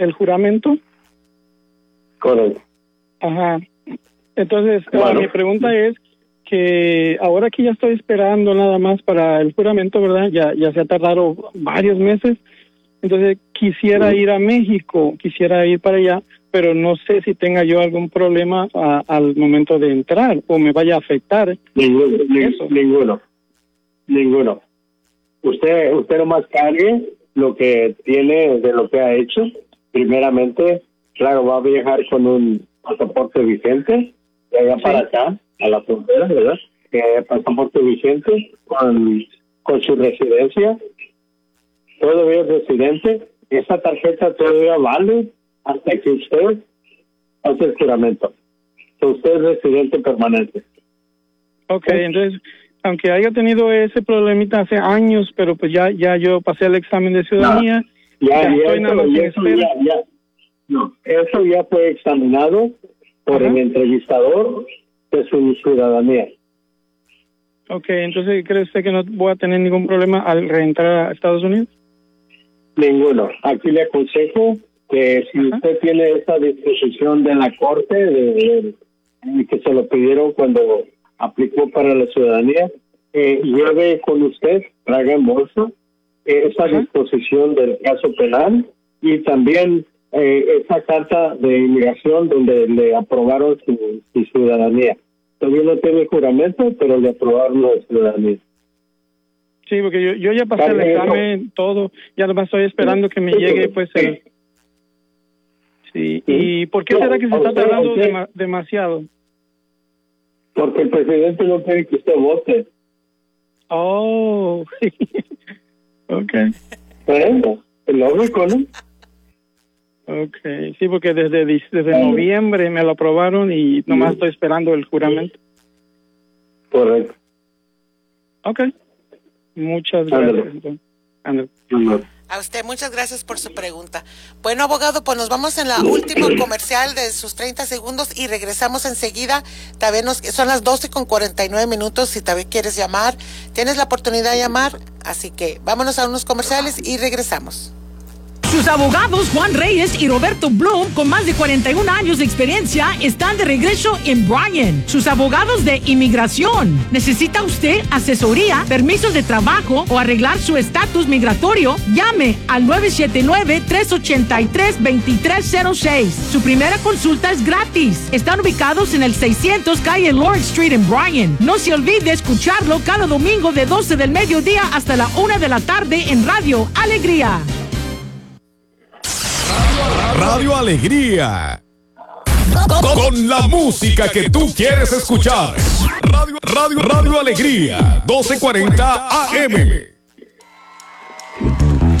el juramento. Correcto. Ajá. Entonces, Bueno. mi pregunta es que ahora que ya estoy esperando nada más para el juramento, ¿verdad? Ya se ha tardado varios meses. Entonces, quisiera ir a México, quisiera ir para allá, pero no sé si tenga yo algún problema al momento de entrar o me vaya a afectar. Ninguno. Usted nomás cargue lo que tiene de lo que ha hecho. Primeramente, claro, va a viajar con un pasaporte vigente de allá para acá, a la frontera, ¿verdad? Pasaporte vigente con su residencia. Todavía es residente. Esa tarjeta todavía vale hasta que usted hace el juramento. Usted es residente permanente. Ok, entonces, aunque haya tenido ese problemita hace años, pero pues ya yo pasé el examen de ciudadanía. Eso ya fue examinado por el entrevistador de su ciudadanía. Ok, entonces, ¿cree usted que no voy a tener ningún problema al reentrar a Estados Unidos? Ninguno. Aquí le aconsejo que si usted tiene esa disposición de la corte, que se lo pidieron cuando aplicó para la ciudadanía, lleve con usted, traiga en bolsa, esa disposición del caso penal y también esa carta de inmigración donde le aprobaron su ciudadanía. Todavía no tiene juramento, pero le aprobaron la ciudadanía. Sí, porque yo ya pasé el examen, todo, ya nomás estoy esperando que me llegue pues el... Sí, ¿y por qué será que se está tardando demasiado? Porque el presidente no quiere que usted vote. Oh, okay. Es lógico, ¿no? Okay, sí, porque desde noviembre me lo aprobaron y nomás estoy esperando el juramento. Correcto. Okay. Muchas gracias. Ándale. A usted, muchas gracias por su pregunta. Bueno, abogado, pues nos vamos en la última comercial de sus 30 segundos y regresamos enseguida. También son las 12:49. Si también quieres llamar, tienes la oportunidad de llamar. Así que vámonos a unos comerciales y regresamos. Sus abogados Juan Reyes y Roberto Bloom, con más de 41 años de experiencia, están de regreso en Bryan. Sus abogados de inmigración. ¿Necesita usted asesoría, permisos de trabajo o arreglar su estatus migratorio? Llame al 979-383-2306. Su primera consulta es gratis. Están ubicados en el 600 calle Lawrence Street en Bryan. No se olvide escucharlo cada domingo de 12 del mediodía hasta la 1 de la tarde en Radio Alegría. Radio Alegría. Con la música que tú quieres escuchar. Radio Alegría, 1240 AM.